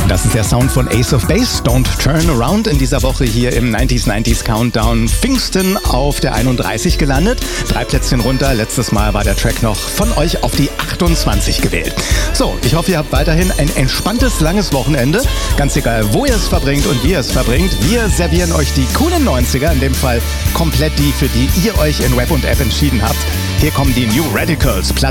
Das ist der Sound von Ace of Base, Don't Turn Around, in dieser Woche hier im 90s Countdown. Pfingsten auf der 31 gelandet, 3 Plätzchen runter. Letztes Mal war der Track noch von euch auf die 28 gewählt. So, ich hoffe, ihr habt weiterhin ein entspanntes, langes Wochenende. Ganz egal, wo ihr es verbringt und wie ihr es verbringt. Wir servieren euch die coolen 90er, in dem Fall komplett die, für die ihr euch in Web und App entschieden habt. Hier kommen die New Radicals, Platz